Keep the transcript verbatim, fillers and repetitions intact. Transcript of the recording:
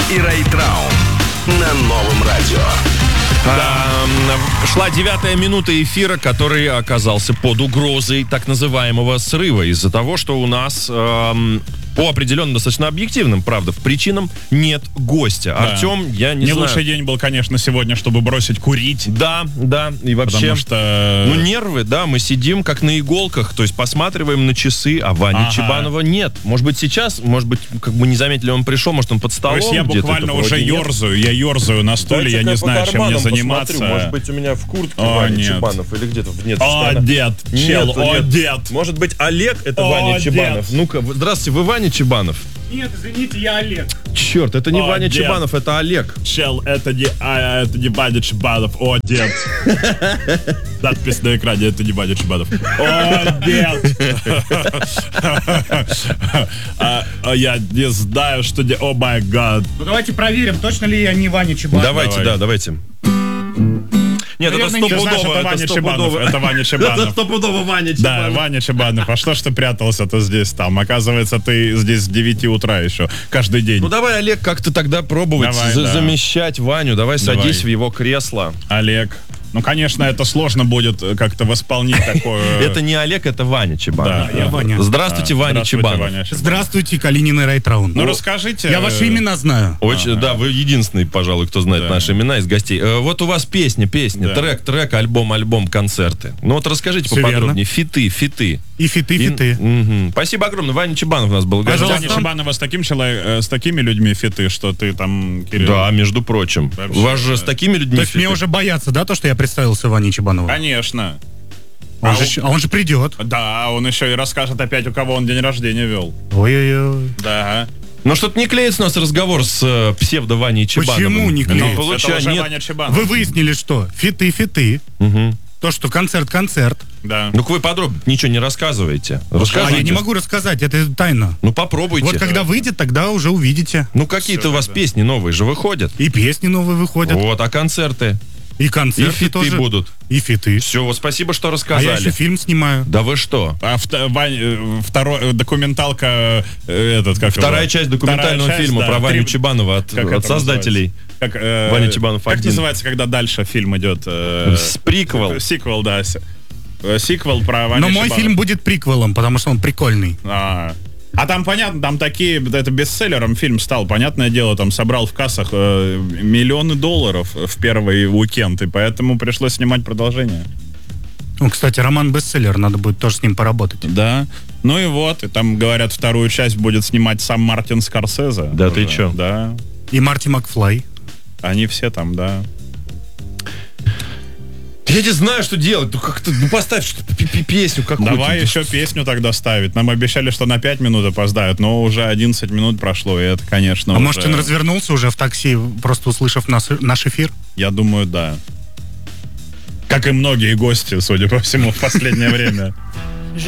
и Райт-Траун на новом радио. А, шла девятая минута эфира, который оказался под угрозой так называемого срыва из-за того, что у нас эм, по определенным, достаточно объективным, правда, причинам нет гостя. Да. Артем, я не, не знаю. Не лучший день был, конечно, сегодня, чтобы бросить курить. Да, да, и вообще... Потому что... Ну, нервы, да, мы сидим как на иголках, то есть посматриваем на часы, а Вани ага. Чебанова нет. Может быть, сейчас, может быть, как бы не заметили, он пришел, может, он под столом. То есть я буквально уже ерзаю, я ерзаю на стуле, я не знаю, чем мне заниматься. Посмотрю. Может быть, у меня в куртке о, Ваня нет. Чебанов или где-то нет. О, дед, чел, нет, о, нет. дед. Может быть, Олег это о, Ваня дед. Чебанов. Ну-ка, здравствуйте, вы Ваня Чебанов? Нет, извините, я Олег. Черт, это не О, Ваня дед. Чебанов, это Олег. Чел, это не, а, это не Ваня Чебанов, о, дед. Надпись на экране, это не Ваня Чебанов. О, дед. Я не знаю, что не... О, май гад. Ну давайте проверим, точно ли я не Ваня Чебанов. Давайте, Давай. да, давайте. Нет, Наверное, это не стопудово, знаешь, это это Ваня стопудово. Чебанов, это Ваня Чебанов. Это стопудово Ваня Да, Чебанов. Ваня Чебанов. А что ж ты прятался-то здесь там? Оказывается, ты здесь с девяти утра еще, каждый день. Ну давай, Олег, как-то тогда пробовать Давай, за- да. замещать Ваню. Давай, Давай. садись в его кресло. Олег. Ну, конечно, это сложно будет как-то восполнить такое. Это не Олег, это Ваня Чебанов. Да, я Ваня. Здравствуйте, Ваня Здравствуйте, Чебанов. Ваня Чебанов. Здравствуйте, Калинин и Райт-Траун. Ну, расскажите. Я ваши имена знаю. Очень, да, вы единственный, пожалуй, кто знает Да. наши имена из гостей. Э, Вот у вас песня, песня, Да. трек, трек, альбом, альбом, концерты. Ну вот расскажите Всё поподробнее. Фиты, фиты. И фиты, И- фиты. Мгм. Спасибо огромное. Ваня Чебанов у нас был гостем. Пожалуйста. Ваня Чебанова с таким человек, э, с такими людьми фиты, что ты там, Кирилл. Да, между прочим. Вообще, У вас же да. с такими людьми То есть мне фиты. уже бояться, да, то, что я представился Ваней Чебановым? Конечно. Он А же, а он же придет. Да, он еще и расскажет опять, у кого он день рождения вел. Ой-ой-ой. Да. Ну что-то не клеится у нас разговор с э, псевдо-Ваней Чебановым. Почему не клеится? Ну, Это получается, уже нет. Ваня Чебанов. Вы выяснили, что фиты, фиты. Мгм. То, что концерт-концерт. Да. Ну-ка вы подробно ничего не рассказываете. А Расскажите. я не могу рассказать, это тайна. Ну попробуйте. Вот когда выйдет, тогда уже увидите. Ну какие-то Всё, у вас да. песни новые же выходят. И песни новые выходят, Вот, а концерты? и И концерты фиты тоже. будут. И фиты. Все, вот спасибо, что А я рассказали. еще фильм снимаю. Да вы что? А вто- Вань- э, второй, э, документалка, э, этот, как Вторая его? часть документального Вторая часть, фильма да, про Ваню три- Чебанова от, как от это создателей. Как, э, Ваня Чебанов Как один. называется, когда дальше фильм идет? э, С- Приквел. Сиквел, да. с- э, Сиквел про Ваню Но мой Чебанова. фильм будет приквелом, потому что он прикольный. А, а там, понятно, там такие, это бестселлером фильм стал, понятное дело, там собрал в кассах э, миллионы долларов в первый уикенд, и поэтому пришлось снимать продолжение. Ну, кстати, роман бестселлер, надо будет тоже с ним поработать. Да. Ну и вот, и там, говорят, вторую часть будет снимать сам Мартин Скорсезе. Да ты Уже. чё? Да. И Марти Макфлай. Они все там, да. Я не знаю, что делать. Ну как-то, ну поставь что-то, пи- пи- песню какую-то. Давай еще песню тогда ставить. Нам обещали, что на пять минут опоздают, но уже одиннадцать минут прошло, и это, конечно, А уже... может, он развернулся уже в такси, просто услышав нас, наш эфир? Я думаю, да. Как и многие гости, судя по всему, в последнее время.